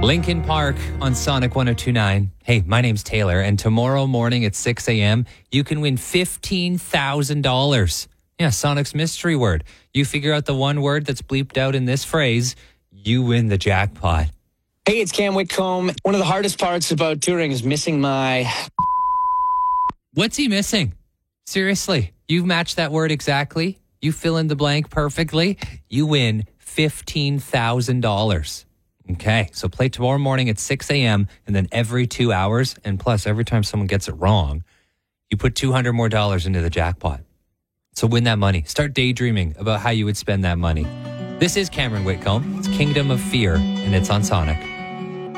Lincoln Park on Sonic 1029. Hey, my name's Taylor, and tomorrow morning at 6 a.m., you can win $15,000. Yeah, Sonic's mystery word. You figure out the one word that's bleeped out in this phrase, you win the jackpot. Hey, it's Cam Whitcomb. One of the hardest parts about touring is missing my... What's he missing? Seriously, you've matched that word exactly. You fill in the blank perfectly. You win $15,000. Okay, so play tomorrow morning at 6 a.m. and then every 2 hours. And plus, every time someone gets it wrong, you put $200 more into the jackpot. So win that money. Start daydreaming about how you would spend that money. This is Cameron Whitcomb. It's Kingdom of Fear, and it's on Sonic.